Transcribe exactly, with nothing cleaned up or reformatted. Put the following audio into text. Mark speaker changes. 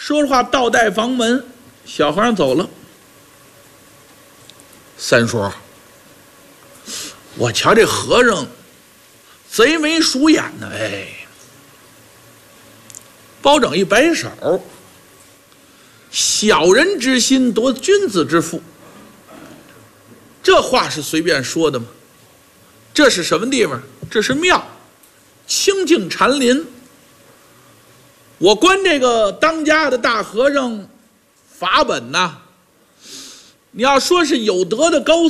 Speaker 1: 说着话，倒带房门，小和尚走了。三叔，我瞧这和尚贼眉鼠眼的，哎。包拯一摆手，小人之心夺君子之腹。这话是随便说的吗？这是什么地方？这是庙，清净禅林。我观这个当家的大和尚法本呐，你要说是有德的高